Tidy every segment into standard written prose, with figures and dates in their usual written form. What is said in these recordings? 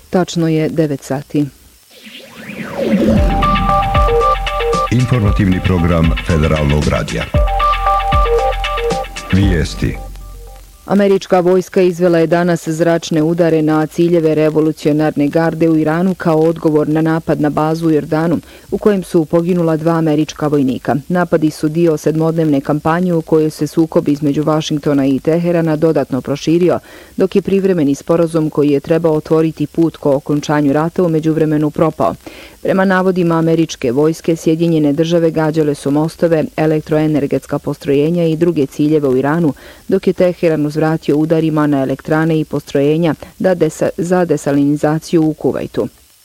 Tačno je 9 sati. Informativni program Federalnog radija. Vijesti. Američka vojska izvela je danas zračne udare na ciljeve revolucionarne garde u Iranu kao odgovor na napad na bazu u Jordanu, u kojem su poginula 2 američka vojnika. Napadi su dio 7-dnevne kampanje u kojoj se sukob između Vašingtona i Teherana dodatno proširio, dok je privremeni sporazum koji je trebao otvoriti put ko okončanju rata u međuvremenu propao. Prema navodima američke vojske, Sjedinjene države gađale su mostove, elektroenergetska postrojenja i druge ciljeve u Iranu, dok je Teheran uzvratio udarima na elektrane i postrojenja za desalinizaciju u Kuvajtu.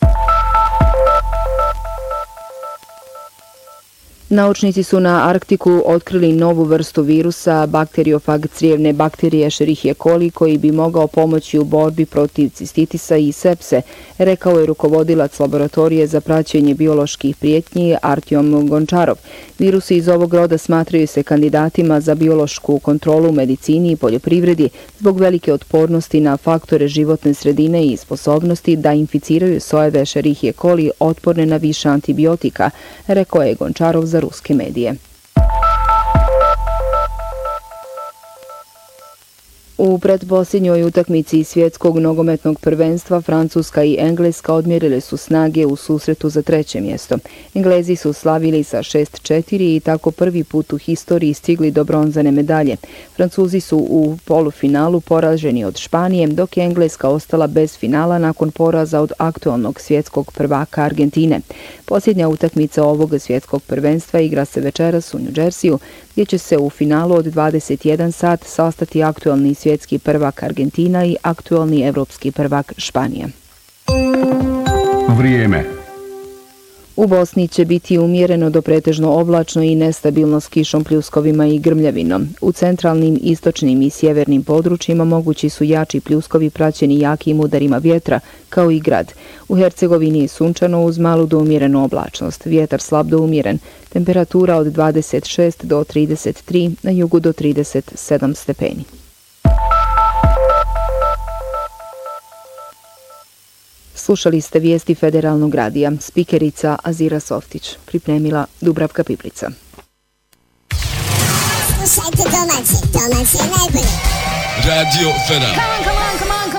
Naučnici su na Arktiku otkrili novu vrstu virusa, bakteriofag crijevne bakterije Escherichia coli, koji bi mogao pomoći u borbi protiv cistitisa i sepse, rekao je rukovodilac laboratorije za praćenje bioloških prijetnji Artyom Gončarov. Virusi iz ovog roda smatraju se kandidatima za biološku kontrolu u medicini i poljoprivredi zbog velike otpornosti na faktore životne sredine i sposobnosti da inficiraju sojeve Escherichia coli otporne na više antibiotika, rekao je Gončarov za ruske medije. U pretposljednjoj utakmici svjetskog nogometnog prvenstva Francuska i Engleska odmjerile su snage u susretu za 3. mjesto. Englezi su slavili sa 6-4 i tako prvi put u historiji stigli do bronzane medalje. Francuzi su u polufinalu poraženi od Španije, dok je Engleska ostala bez finala nakon poraza od aktualnog svjetskog prvaka Argentine. Posljednja utakmica ovog svjetskog prvenstva igra se večeras u New Jerseyu, gdje će se u finalu od 21 sat sastati aktualni svjetski prvak Argentina i aktualni evropski prvak Španija. Vrijeme. U Bosni će biti umjereno do pretežno oblačno i nestabilno s kišom, pljuskovima i grmljavinom. U centralnim, istočnim i sjevernim područjima mogući su jači pljuskovi praćeni jakim udarima vjetra, kao i grad. U Hercegovini je sunčano uz malu do umjerenu oblačnost, vjetar slab do umjeren, temperatura od 26 do 33, na jugu do 37 stepeni. Slušali ste vijesti Federalnog radija. Spikerica Azira Softić. Pripremila Dubravka Piplica. Slušajte domaće, domaće najbolje. Radio Federal.